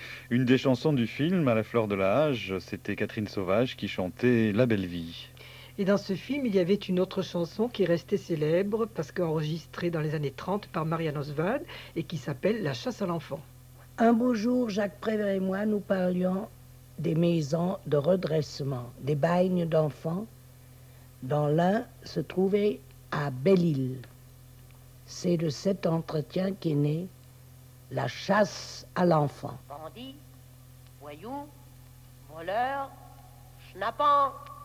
Une des chansons du film, À la fleur de l'âge, c'était Catherine Sauvage qui chantait La belle vie. Et dans ce film, il y avait une autre chanson qui est restée célèbre parce qu'enregistrée dans les années 30 par Marianne Oswald et qui s'appelle La chasse à l'enfant. Un beau jour, Jacques Prévert et moi, nous parlions des maisons de redressement, des bagnes d'enfants, dont l'un se trouvait à Belle-Île. C'est de cet entretien qu'est née la chasse à l'enfant. Bandits, voyous, voleurs, schnappants.